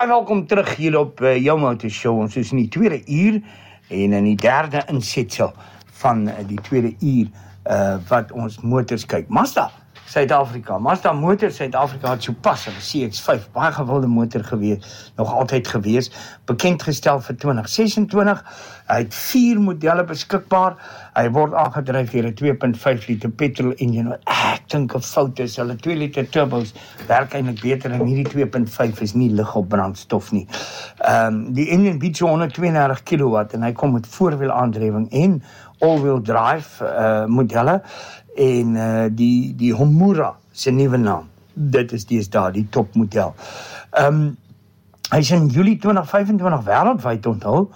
Baie welkom terug hier op jou Motor Show. Ons is in die tweede uur en in die derde insetsel van die tweede uur wat ons motors kyk. Mazda Motors Suid-Afrika het sopas 'n CX-5, baie gewilde motor gewees, nog altyd gewees, bekend gestel vir 2026. Hy het 4 modelle beskikbaar. Hy word aangedryf deur 'n 2.5 liter petrol engine. Ek dink 'n fout is, hulle 2 liter turbos werk eintlik beter en hierdie 2.5 is nie lig op brandstof nie. Die engine bied so 132 kW en hy kom met voorwiel aandrywing en all-wheel drive modelle. En die Homura se nuwe naam. Dit is deesdae die topmodel. Hy is in Julie 2025 wêreldwyd onthul.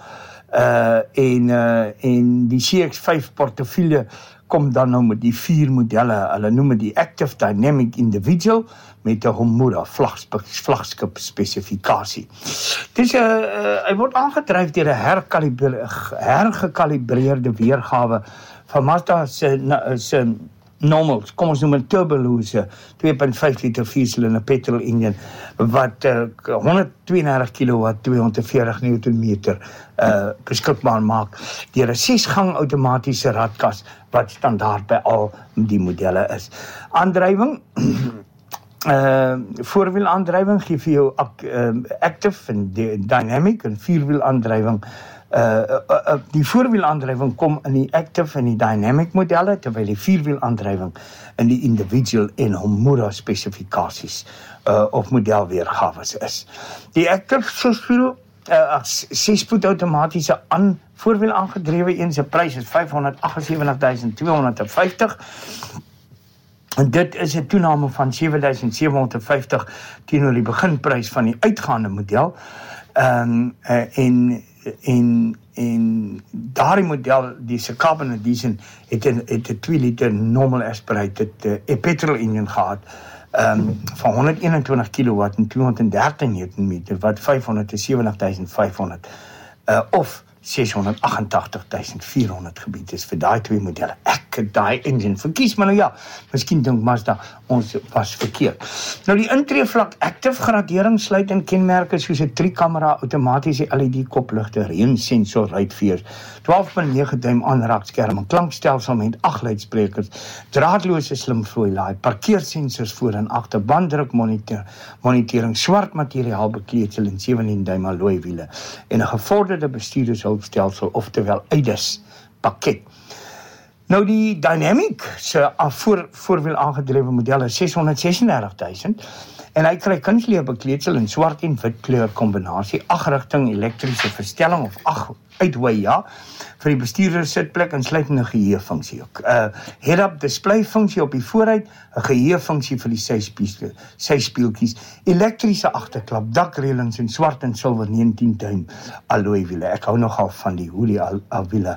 En die CX-5 portefeulje kom dan nou met die 4 modelle. Hulle noem dit die Active Dynamic Individual met 'n Homura vlaggenskap spesifikasie. Dis hy word aangedryf deur 'n hergekalibreerde weergawe van Mazda se normals, kom ons noem 'n turboloose 2.5 liter 4-silinder petrol engine wat 132 kW 240 Nm beskikbaar maak deur 'n 6-gang outomatiese radkas wat standaard by al die modelle is. Aandrywing voorwiel aandrywing gee vir jou active en dynamic en vierwiel aandrywing. Die voorwiel aandrywing kom in die active en die dynamic modelle, terwyl die vierwiel aandrywing in die individual en Homura spesifikasies of modelweergawes is. Die active 6-spoed outomatiese voorwiel aangedrewe een se prys is 578.250. En dit is 'n toename van 7.750 teenoor die beginprys van die uitgaande model. En daardie model, die se carbon edition, het 'n 2 liter normal aspirated petrol engine gehad van 121 kW en 213 Nm wat 570.500 of 688.400 gebied is vir daai 2 modelle. Ek het daai engine verkies, maar nou ja, miskien dink Mazda ons was verkeerd. Nou die intreevlak active gradering sluit in kenmerke soos 'n 3-kamera outomatiese LED kopligte, reënsensor ruitveer, 12.9 duim aanraakskerm, 'n klankstelsel met 8 luidsprekers, draadloose slimvloei laai, parkeersensors voor en agter, banddruk monitering, swart materiaal bekleedsel en 17 duim alloy wiele en 'n gevorderde bestuurdershulpstelsel, oftewel AIDAS pakket. Nou die Dynamic se voorwiel aangedrewe model is 636.000 en hy kry kunsleer bekleedsel in swart en wit kleur kombinasie, 8-rigting elektriese verstelling of 8 uitwy vir die bestuurder sitplek insluitende geheuefunksie ook. Head-up display funksie op die vooruit, 'n geheuefunksie vir die syspieeltjies, elektriese agterklap, dakreëlings en swart en silwer 19 duim alloy wiele. Ek hou nogal van die Hooli wiele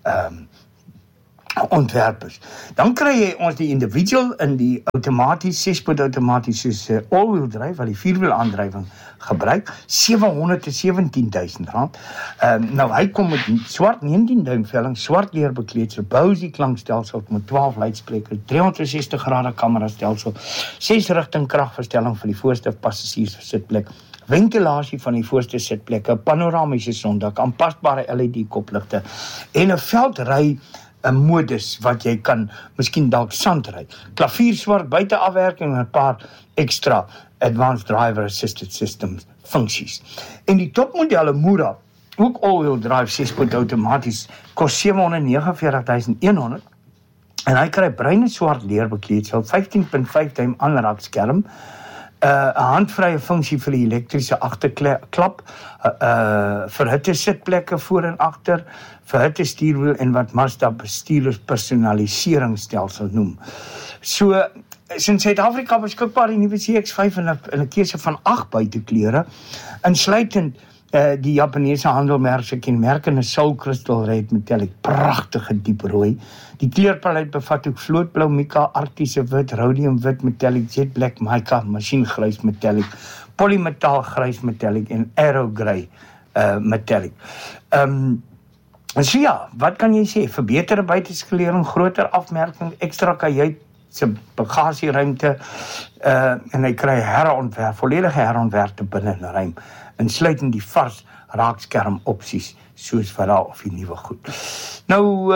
ontwerpers. Dan kry jy ons die individual in die outomaties 6-spoed outomaties soos all-wheel drive wat die vierwiel aandrywing gebruik, R717.000. Nou hy kom met swart 19 duim velling, swart leer bekleedsel, Bose klankstelsel met 12 luidsprekers, 360 grade kamera stelsel, 6-rigting kragverstelling vir die voorste passasiers sitplek, ventilasie van die voorste sitplekke, panoramiese sondak, aanpasbare LED kopligte en 'n veldry 'n modus wat jy kan miskien dalk sandry. Klavier swart buiteafwerking en 'n paar ekstra advanced driver assisted systems funksies. En die topmodelle Homura, ook all-wheel drive 6-spoed outomaties, kos 749.100 en hy kry bruin en swart leer bekleedsel, 15.5 duim aanraakskerm, 'n handvrye funksie vir die elektriese agterklap, vir hitte sitplekke voor en agter, vir hitte stuurwiel en wat Mazda bestuurderspersonaliseringsstelsel noem. So is in Suid-Afrika beskikbaar die nuwe CX-5 in 'n keuse van 8 buitekleure, insluitend die Japaneese handelmerk se kenmerkende Soul Crystal Red Metallic, pragtige diep rooi. Die kleurpalet bevat ook vlootblou mica, arktiese wit, rhodium wit metallic, jet black mica, masjiengrys metallic, polymetaal grys metallic en aero grey metallic. So ja, wat kan jy sê? Verbeterde buiteskleuring, groter afmerking, ekstra kajuit se bagasieruimte en hy kry volledige herontwerpte binnensruim, insluitend die vars raakskerm opsies soos wat daar of die nuwe goed. Nou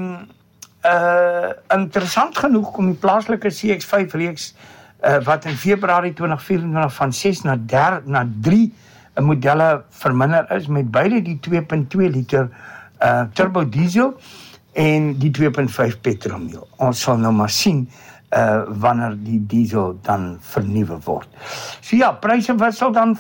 interessant genoeg kom die plaaslike CX-5 reeks wat in Februarie 2024 van 6 na 3 modelle verminder is, met beide die 2.2 liter turbo diesel en die 2.5 petrolmiel. Ons sal nou maar sien wanneer die diesel dan vernuwe word. So ja, pryse wissel dan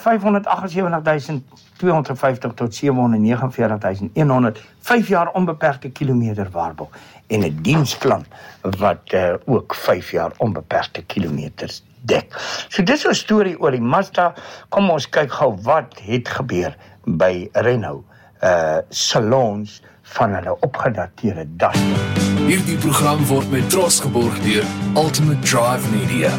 578.250 tot 749.100, 5 jaar onbeperkte kilometer waarborg en 'n diensplan wat ook 5 jaar onbeperkte kilometers dek. So dis 'n storie oor die Mazda. Kom ons kyk gou wat het gebeur by Renault salons van hulle opgedateerde Duster. Hierdie program word met trots geborg deur Ultimate Drive Media.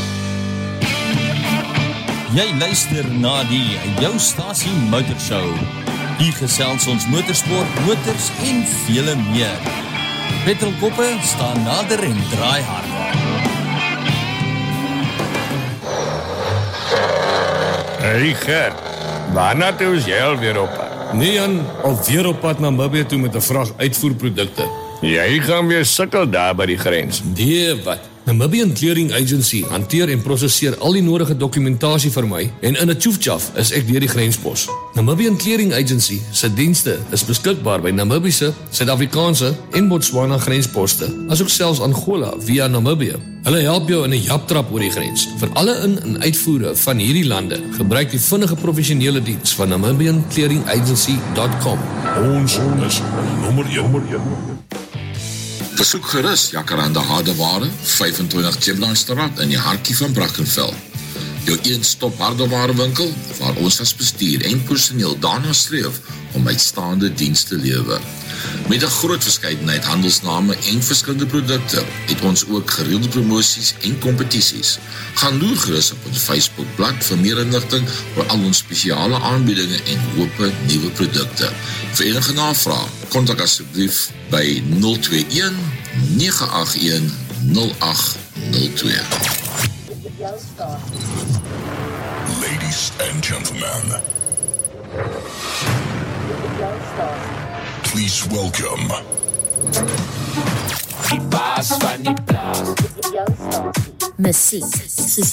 Jy luister na die jou stasie motorshow. Hier gesels ons motorsport, motors en vele meer. Petrolkoppe staan nader en draai harder. Hey Gert, waarna toe is jy alweer op? Nee Jan, alweer op pad na Namibië toe met 'n vrag uitvoerprodukte. Jy gaan weer sukkel daar by die grens. Nee, wat? Namibian Clearing Agency hanteer en prosesseer al die nodige dokumentasie vir my en in 'n tjoefjaf is ek deur die grenspos. Namibian Clearing Agency se dienste is beskikbaar by Namibiese, Suid-Afrikaanse en Botswana grensposte, asook selfs Angola via Namibië. Hulle help jou in 'n japtrap oor die grens. Vir alle in- en uitvoere van hierdie lande, gebruik die vinnige professionele diens van namibianclearingagency.com. Ons is nommer 1. Besoek gerus Jacaranda Hardeware, 25 Chiplandstraat in die hartjie van Brackenfell. Jou een-stop hardewarewinkel waar ons as bestuur en personeel daarna streef om uitstaande diens te lewer. Met 'n groot verskeidenheid handelsname en verskillende produkte het ons ook gereelde promosies en kompetisies. Gaan loer gerus op ons Facebookblad vir meer inligting oor al ons spesiale aanbiedinge en hoope nuwe produkte. Vir enige navraag, kontak asseblief by 021 981 0802. Ladies and gentlemen, please welcome Die baas van die plaas. Musiek